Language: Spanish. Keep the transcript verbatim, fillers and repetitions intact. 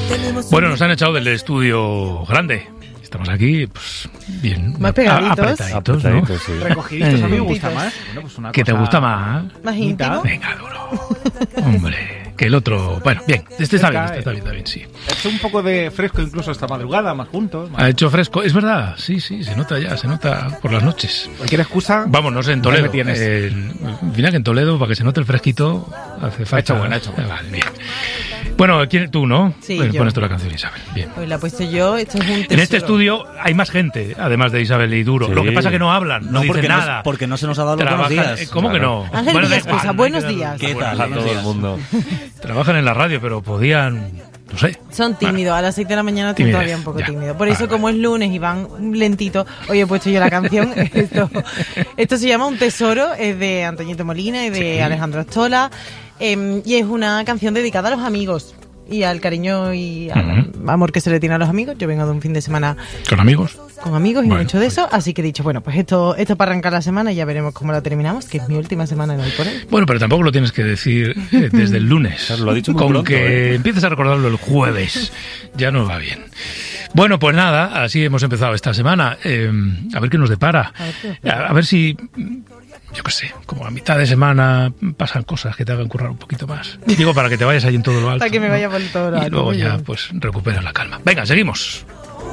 Bueno, nos han echado del estudio grande. Estamos aquí, pues, bien. Más pegaditos. Apretaditos, Apretaditos, ¿no? sí. Recogiditos, a mí me gusta más. Bueno, pues una ¿Qué te cosa gusta más? Más íntimo. Venga, duro. Hombre, que el otro... Bueno, bien, este está bien, este está bien, está bien, sí. Ha hecho un poco de fresco incluso esta madrugada, más juntos. Más... Ha hecho fresco, es verdad, sí, sí, se nota ya, se nota por las noches. Cualquier excusa... Vamos, no sé, en ahí Toledo. me tienes. Eh, mira que en Toledo, para que se note el fresquito, hace falta... Ha hecho bueno, ha hecho bueno. Eh, Vale, bien. Bueno, ¿quién, tú, ¿no? Sí, Pues yo. pones tú la canción, Isabel. Bien. Pues la he puesto yo, esto es un tesoro. En este estudio hay más gente, además de Isabel y Duro. Sí. Lo que pasa es que no hablan, no, No, dicen porque, nada. no, porque no se nos ha dado los buenos Trabajan, días. eh, ¿Cómo Claro. que no? Ángel da Díaz igual, Cosa, no hay buenos que dar- días. ¿Qué tal? A Buenos todo el días. mundo. Trabajan en la radio, pero podían, no sé. Son tímidos, a las seis de la mañana están Timidez, todavía un poco ya. tímidos. Por eso, Vale, como es lunes y van lentito, hoy he puesto yo la canción. Esto, esto se llama Un Tesoro, es de Antoñito Molina y de Sí. Alejandro Astola. eh, y es una canción dedicada a los amigos y al cariño y al Ujú. amor que se le tiene a los amigos. Yo vengo de un fin de semana ¿Con amigos? con amigos y Bueno, mucho de eso, así que he dicho, bueno, pues esto esto para arrancar la semana y ya veremos cómo la terminamos, que es mi última semana en el por él. Bueno, pero tampoco lo tienes que decir eh, desde el lunes. Claro, lo ha dicho muy Con pronto, que ¿eh? empieces a recordarlo el jueves, ya nos va bien. Bueno, pues nada, así hemos empezado esta semana. Eh, a ver qué nos depara. A ver qué nos depara. A, a ver si, yo qué sé, como a mitad de semana pasan cosas que te hagan currar un poquito más. Digo, para que te vayas ahí en todo lo alto. Para que me ¿no? vaya por todo lo Y alto, luego muy ya, bien. pues, recuperas la calma. Venga, seguimos.